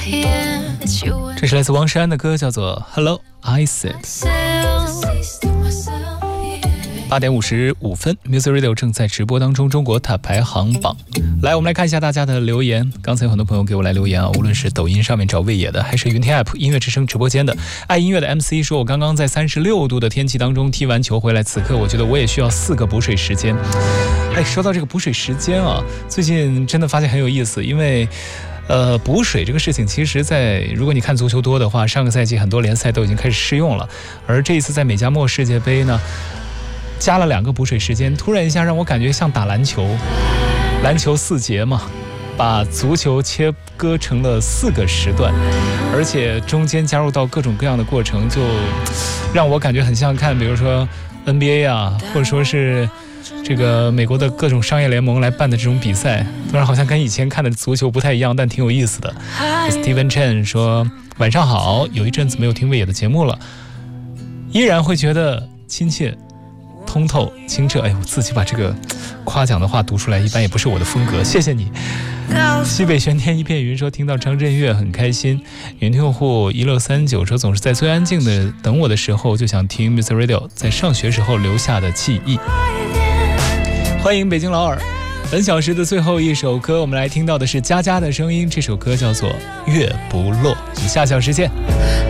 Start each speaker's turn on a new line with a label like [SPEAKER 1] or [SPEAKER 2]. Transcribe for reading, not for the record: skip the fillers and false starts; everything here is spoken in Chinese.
[SPEAKER 1] 这是来自汪山的歌，叫做 Hello I Said。 8点55分 Music Radio 正在直播当中，中国塔排行榜。来，我们来看一下大家的留言。刚才有很多朋友给我来留言啊，无论是抖音上面找魏野的，还是云天 App 音乐之声直播间的爱音乐的 MC 说，我刚刚在36度的天气当中踢完球回来，此刻我觉得我也需要4个补水时间。说到这个补水时间啊，最近真的发现很有意思，因为补水这个事情，其实如果你看足球多的话，上个赛季很多联赛都已经开始适用了，而这一次在美加墨世界杯呢，加了2个补水时间，突然一下让我感觉像打篮球，篮球4节嘛，把足球切割成了4个时段，而且中间加入到各种各样的过程，就让我感觉很像看，比如说 NBA 啊，或者说是这个美国的各种商业联盟来办的这种比赛，突然好像跟以前看的足球不太一样，但挺有意思的。Steven Chen 说，晚上好，有一阵子没有听魏野的节目了，依然会觉得亲切通透清澈。我自己把这个夸奖的话读出来，一般也不是我的风格，谢谢你。西北玄天一片云说，听到张震岳很开心。云听户1639说，总是在最安静的等我的时候就想听 Music Radio， 在上学时候留下的记忆。欢迎北京老耳。本小时的最后一首歌，我们来听到的是佳佳的声音，这首歌叫做月不落。下小时见。